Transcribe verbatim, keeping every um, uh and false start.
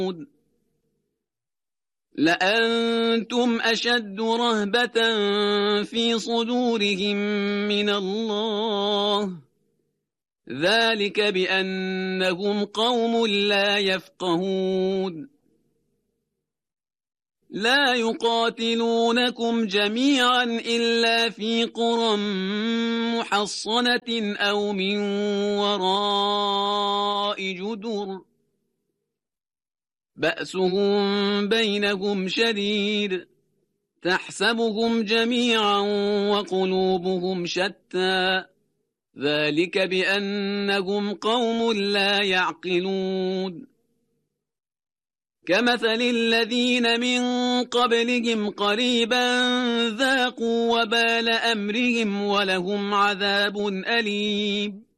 لأنتم أشد رهبة في صدورهم من الله، ذلك بأنهم قوم لا يفقهون. لا يقاتلونكم جميعا إلا في قرى محصنة أو من وراء جدر، بأسهم بينهم شديد، تحسبهم جميعا وقلوبهم شتى، ذلك بأنهم قوم لا يعقلون. كمثل الذين من قبلهم قريبا ذاقوا وبال أمرهم ولهم عذاب أليم.